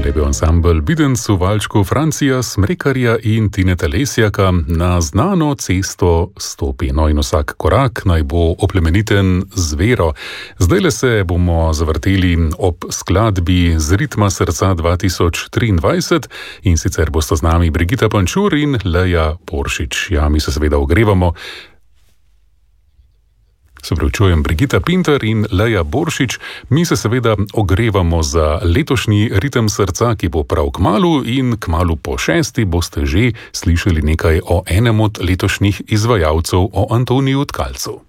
Pele bil ansambl Bidens v valčku Francija Smrekarja in Tineta Lesjaka. Na znano cesto stopi. No in vsak korak naj bo oplemeniten z vero. Zdajle se bomo zavrteli ob skladbi Z ritma srca 2023 in sicer bosta z nami Brigita Pančur in Leja Boršič. Ja, mi se seveda ogrevamo. Se pravičujem, Brigita Pintar in Leja Boršič. Mi se seveda ogrevamo za letošnji ritem srca, ki bo prav kmalu, in kmalu po 6. boste že slišali nekaj o enem od letošnjih izvajalcev, o Antoniju Tkalcu.